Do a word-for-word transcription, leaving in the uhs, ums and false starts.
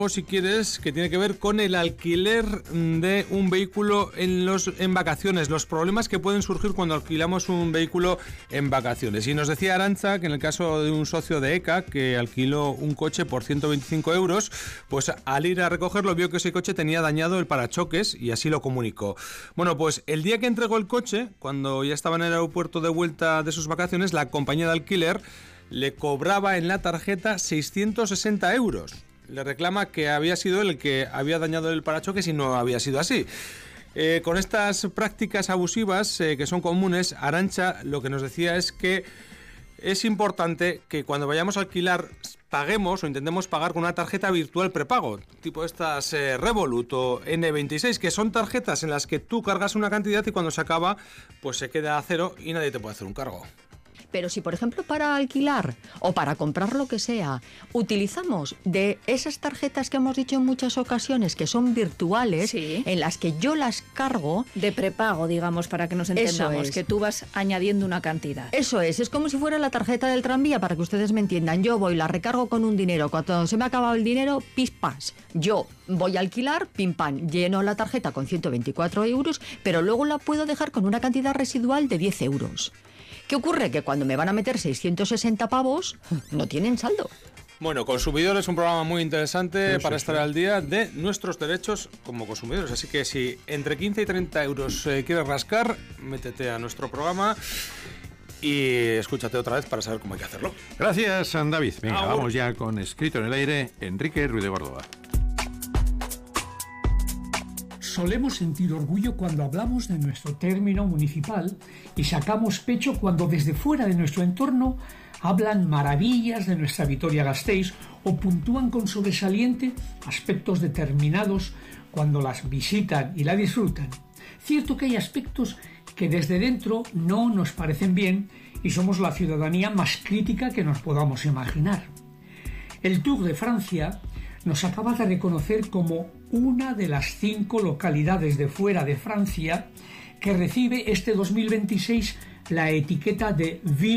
O si quieres, que tiene que ver con el alquiler de un vehículo en los en vacaciones, los problemas que pueden surgir cuando alquilamos un vehículo en vacaciones. Y nos decía Arantxa que en el caso de un socio de E C A que alquiló un coche por ciento veinticinco euros, pues al ir a recogerlo vio que ese coche tenía dañado el parachoques y así lo comunicó. Bueno, pues el día que entregó el coche, cuando ya estaba en el aeropuerto de vuelta de sus vacaciones, la compañía de alquiler le cobraba en la tarjeta seiscientos sesenta euros. Le reclama que había sido él el que había dañado el parachoques y no había sido así. Eh, con estas prácticas abusivas eh, que son comunes, Arantxa lo que nos decía es que es importante que cuando vayamos a alquilar paguemos o intentemos pagar con una tarjeta virtual prepago, tipo estas eh, Revolut o ene veintiséis, que son tarjetas en las que tú cargas una cantidad y cuando se acaba pues se queda a cero y nadie te puede hacer un cargo. Pero si, por ejemplo, para alquilar o para comprar lo que sea, utilizamos de esas tarjetas que hemos dicho en muchas ocasiones, que son virtuales, sí, en las que yo las cargo... De prepago, digamos, para que nos entendamos, es. que tú vas añadiendo una cantidad. Eso es, es como si fuera la tarjeta del tranvía, para que ustedes me entiendan. Yo voy, la recargo con un dinero, cuando se me ha acabado el dinero, pispas. Yo voy a alquilar, pim pam, lleno la tarjeta con ciento veinticuatro euros, pero luego la puedo dejar con una cantidad residual de diez euros. ¿Qué ocurre? Que cuando me van a meter seiscientos sesenta pavos, no tienen saldo. Bueno, Consumidor es un programa muy interesante sí, para sí, estar sí. al día de nuestros derechos como consumidores. Así que si entre quince y treinta euros eh, quieres rascar, métete a nuestro programa y escúchate otra vez para saber cómo hay que hacerlo. Gracias, San David. Venga, Ahora. vamos ya con Escrito en el Aire, Enrique Ruiz de Córdoba. Solemos sentir orgullo cuando hablamos de nuestro término municipal y sacamos pecho cuando desde fuera de nuestro entorno hablan maravillas de nuestra Vitoria-Gasteiz o puntúan con sobresaliente aspectos determinados cuando las visitan y la disfrutan. Cierto que hay aspectos que desde dentro no nos parecen bien y somos la ciudadanía más crítica que nos podamos imaginar. El Tour de Francia nos acaba de reconocer como una de las cinco localidades de fuera de Francia que recibe este dos mil veintiséis la etiqueta de Ville